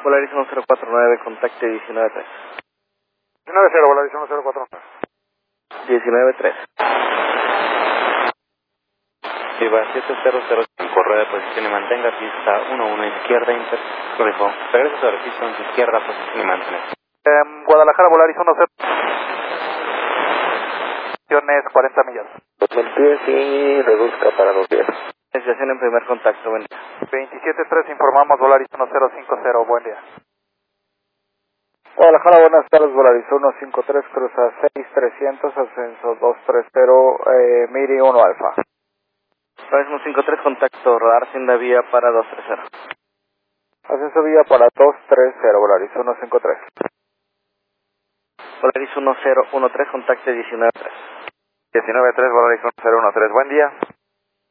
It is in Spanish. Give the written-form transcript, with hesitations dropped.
Volaris 1049, contacte 193. 19-0, Volaris 1049. 193. Viva 7005, rueda de posición y mantenga pista 11 izquierda, regresa sobre pista 11 izquierda, posición y mantener. Guadalajara, Volaris 10. Es 40 millas. 2000 pies y reduzca para 2 días. Estación en primer contacto, buen día. 27-3, informamos Volaris 1050, buen día. Guadalajara, buenas tardes, Volaris 153, cruza 6300, ascenso 230, Miri 1 Alfa. Volaris 153, contacto, radar senda vía para 230. Ascenso vía para 230, Volaris 153. Volaris 1013, contacte 193. 19-3, Volaris 1013, buen día.